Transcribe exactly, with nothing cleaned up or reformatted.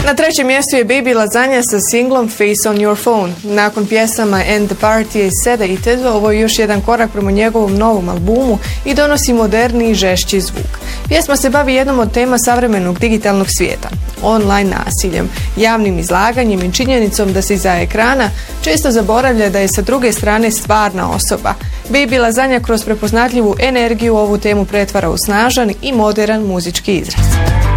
Na trećem mjestu je Baby Lasagna sa singlom Face on Your Phone. Nakon pjesama And the Party i Sedated, ovo je još jedan korak prema njegovom novom albumu i donosi moderni i žešći zvuk. Pjesma se bavi jednom od tema savremenog digitalnog svijeta, online nasiljem, javnim izlaganjem i činjenicom da se iza ekrana često zaboravlja da je sa druge strane stvarna osoba. Baby Lasagna kroz prepoznatljivu energiju ovu temu pretvara u snažan i moderan muzički izraz.